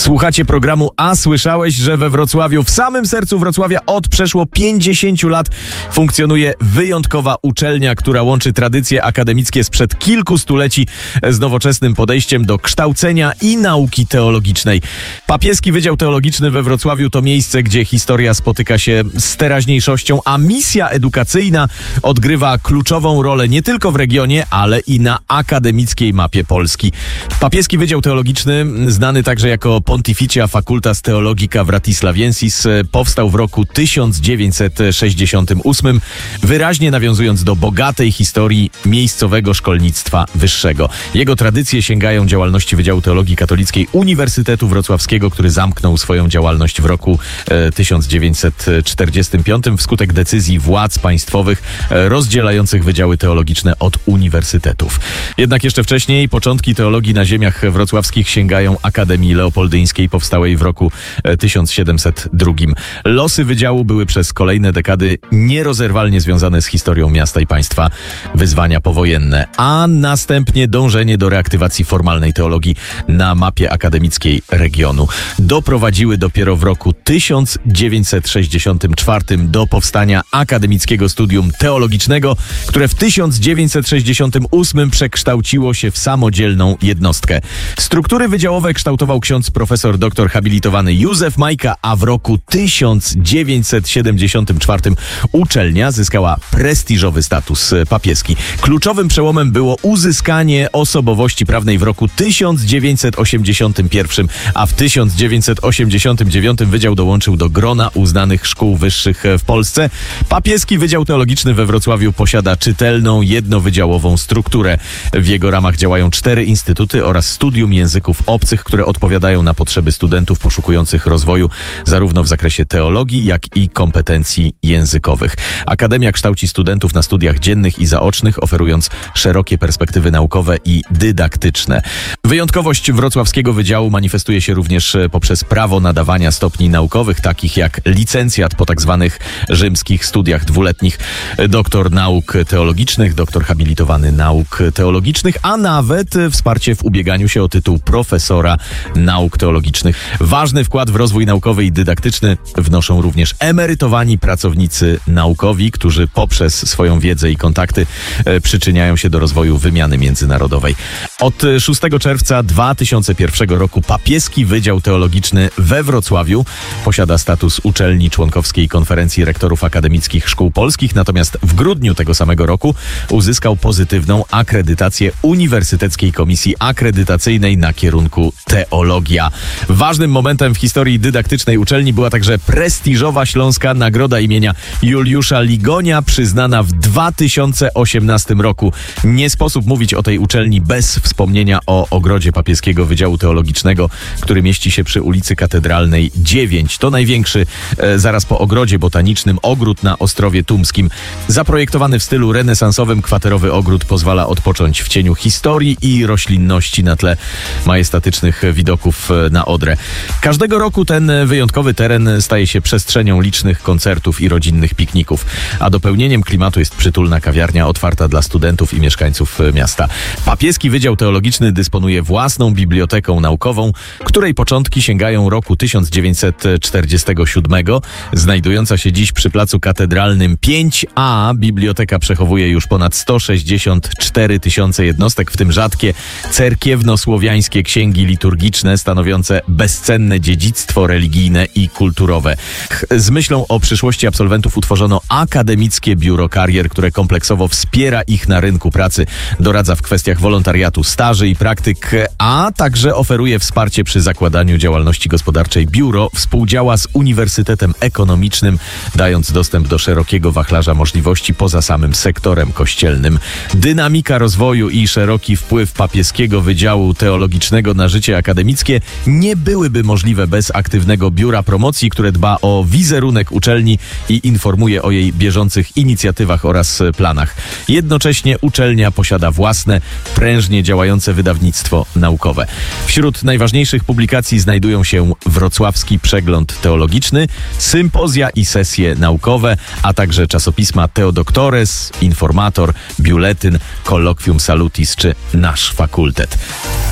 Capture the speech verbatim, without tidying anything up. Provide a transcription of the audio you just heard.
Słuchacie programu A słyszałeś, że we Wrocławiu, w samym sercu Wrocławia od przeszło pięćdziesięciu lat funkcjonuje wyjątkowa uczelnia, która łączy tradycje akademickie sprzed kilku stuleci z nowoczesnym podejściem do kształcenia i nauki teologicznej. Papieski Wydział Teologiczny we Wrocławiu to miejsce, gdzie historia spotyka się z teraźniejszością, a misja edukacyjna odgrywa kluczową rolę nie tylko w regionie, ale i na akademickiej mapie Polski. Papieski Wydział Teologiczny, znany także jako Pontificia Facultas Theologica Vratislaviensis, powstał w roku tysiąc dziewięćset sześćdziesiątym ósmym, wyraźnie nawiązując do bogatej historii miejscowego szkolnictwa wyższego. Jego tradycje sięgają działalności Wydziału Teologii Katolickiej Uniwersytetu Wrocławskiego, który zamknął swoją działalność w roku e, tysiąc dziewięćset czterdziestym piątym wskutek decyzji władz państwowych e, rozdzielających wydziały teologiczne od uniwersytetów. Jednak jeszcze wcześniej początki teologii na ziemiach wrocławskich sięgają Akademii Leopoldyńskiej, powstałej w roku e, tysiąc siedemset drugim. Losy wydziału były przez kolejne dekady nierozerwalnie związane z historią miasta i państwa, wyzwania powojenne, a następnie dążenie do reaktywacji formalnej teologii na mapie akademickiej regionu doprowadziły dopiero w roku tysiąc dziewięćset sześćdziesiątym czwartym do powstania Akademickiego Studium Teologicznego, które w tysiąc dziewięćset sześćdziesiątym ósmym przekształciło się w samodzielną jednostkę. Struktury wydziałowe kształtował ksiądz profesor doktor habilitowany Józef Majka, a w roku tysiąc dziewięćset siedemdziesiątym czwartym uczelnia zyskała prestiżowy status papieski. Kluczowym przełomem było uzyskanie osobowości prawnej w roku tysiąc dziewięćset osiemdziesiątym pierwszym, a w tysiąc dziewięćset osiemdziesiątym dziewiątym wydział dołączył do grona uznanych szkół wyższych w Polsce. Papieski Wydział Teologiczny we Wrocławiu posiada czytelną, jednowydziałową strukturę. W jego ramach działają cztery instytuty oraz studium języków obcych, które odpowiadają na potrzeby studentów poszukujących rozwoju zarówno w zakresie teologii, jak i kompetencji językowych. Akademia kształci studentów na studiach dziennych i zaocznych, oferując szerokie perspektywy naukowe i dydaktyczne. Wyjątkowość wrocławskiego wydziału manifestuje się również poprzez prawo nadawania stopni naukowych, takich jak licencjat po tak zwanych rzymskich studiach dwuletnich, doktor nauk teologicznych, doktor habilitowany nauk teologicznych, a nawet wsparcie w ubieganiu się o tytuł profesora nauk teologicznych. Ważny wkład w rozwój naukowy i dydaktyczny wnoszą również emerytowani pracownicy naukowi, którzy poprzez swoją wiedzę i kontakty e, przyczyniają się do rozwoju wymiany międzynarodowej. Od szóstego czerwca dwa tysiące pierwszego roku Papieski Wydział Teologiczny we Wrocławiu posiada status uczelni członkowskiej Konferencji Rektorów Akademickich Szkół Polskich, natomiast w grudniu tego samego roku uzyskał pozytywną akredytację Uniwersyteckiej Komisji Akredytacyjnej na kierunku teologia. Ważnym momentem w historii dydaktycznej uczelni była także prestiżowa śląska nagroda imienia Juliusza Ligonia, przyznana w dwa tysiące osiemnastym roku. Nie sposób mówić o tej uczelni bez wspomnienia o ogrodzie Papieskiego Wydziału Teologicznego, który mieści się przy ulicy Katedralnej dziewięć. To największy, e, zaraz po ogrodzie botanicznym, ogród na Ostrowie Tumskim. Zaprojektowany w stylu renesansowym, kwaterowy ogród pozwala odpocząć w cieniu historii i roślinności na tle majestatycznych widoków na Odrę. Każdego roku ten wyjątkowy teren staje się przestrzenią licznych koncertów i rodzinnych pikników, a dopełnieniem klimatu jest przytulna kawiarnia otwarta dla studentów i mieszkańców miasta. Papieski Wydział Teologiczny dysponuje własną biblioteką naukową, której początki sięgają roku tysiąc dziewięćset czterdziestego siódmego. Znajdująca się dziś przy Placu Katedralnym pięć A, biblioteka przechowuje już ponad sto sześćdziesiąt cztery tysiące jednostek, w tym rzadkie cerkiewno-słowiańskie księgi liturgiczne stanowiące bezcenne dziedzictwo religijne i kulturowe. Z myślą o przyszłości absolwentów utworzono Akademickie Biuro Karier, które kompleksowo wspiera ich na rynku pracy, doradza w kwestiach wolontariatu, staży i praktyk, a także oferuje wsparcie przy zakładaniu działalności gospodarczej. Biuro współdziała z Uniwersytetem Ekonomicznym, dając dostęp do szerokiego wachlarza możliwości poza samym sektorem kościelnym. Dynamika rozwoju i szeroki wpływ Papieskiego Wydziału Teologicznego na życie akademickie nie byłyby możliwe bez aktywnego biura promocji, które dba o wizerunek uczelni i informuje o jej bieżących inicjatywach oraz planach. Jednocześnie uczelnia posiada własne, prężnie działające wydawnictwo naukowe. Wśród najważniejszych publikacji znajdują się Wrocławski Przegląd Teologiczny, sympozja i sesje naukowe, a także czasopisma Theodoctores, Informator, Biuletyn, Colloquium Salutis czy Nasz Fakultet.